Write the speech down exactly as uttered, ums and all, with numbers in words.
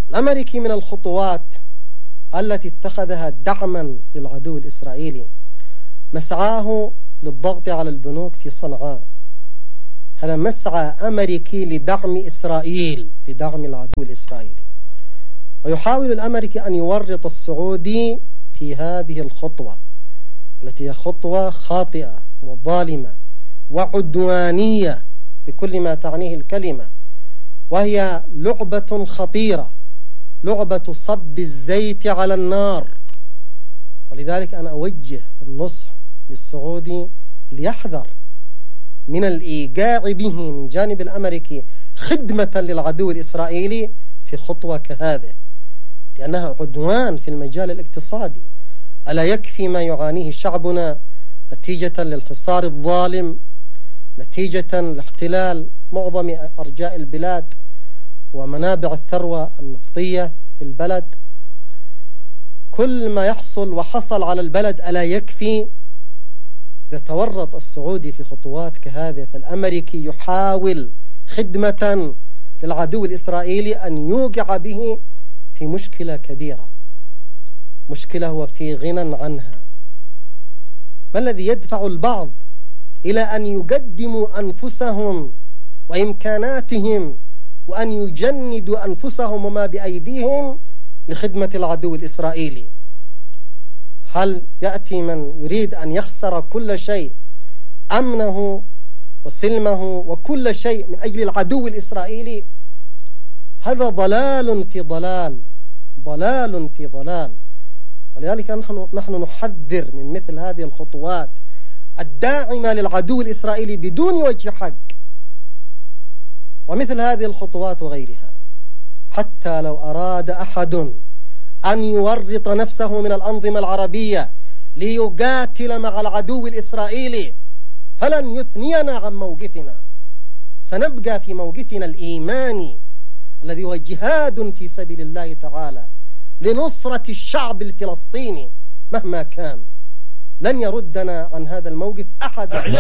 الأمريكي من الخطوات التي اتخذها دعما للعدو الإسرائيلي مسعاه للضغط على البنوك في صنعاء. هذا مسعى أمريكي لدعم إسرائيل، لدعم العدو الإسرائيلي. ويحاول الأمريكي أن يورط السعودي في هذه الخطوة التي هي خطوة خاطئة وظالمة وعدوانية بكل ما تعنيه الكلمة، وهي لعبة خطيرة، لعبة صب الزيت على النار. ولذلك أنا أوجه النصح للسعودي ليحذر من الإيقاع به من جانب الأمريكي خدمة للعدو الإسرائيلي في خطوة كهذه، لأنها عدوان في المجال الاقتصادي. ألا يكفي ما يعانيه شعبنا نتيجة للحصار الظالم، نتيجة لاحتلال معظم أرجاء البلاد ومنابع الثروة النفطية في البلد؟ كل ما يحصل وحصل على البلد ألا يكفي؟ إذا تورط السعودي في خطوات كهذه فالأمريكي يحاول خدمة للعدو الإسرائيلي أن يوقع به في مشكلة كبيرة، مشكلة هو في غنى عنها. ما الذي يدفع البعض إلى أن يقدموا أنفسهم وإمكاناتهم وأن يجندوا أنفسهم وما بأيديهم لخدمة العدو الإسرائيلي؟ هل يأتي من يريد أن يخسر كل شيء، أمنه وسلمه وكل شيء من أجل العدو الإسرائيلي؟ هذا ضلال في ضلال، ضلال في ضلال. ولذلك نحن, نحن نحذر من مثل هذه الخطوات الداعمة للعدو الإسرائيلي بدون وجه حق، ومثل هذه الخطوات وغيرها. حتى لو أراد أحد أن يورط نفسه من الأنظمة العربية ليقاتل مع العدو الإسرائيلي فلن يثنينا عن موقفنا. سنبقى في موقفنا الإيماني الذي هو جهاد في سبيل الله تعالى لنصرة الشعب الفلسطيني مهما كان. لن يردنا عن هذا الموقف أحد.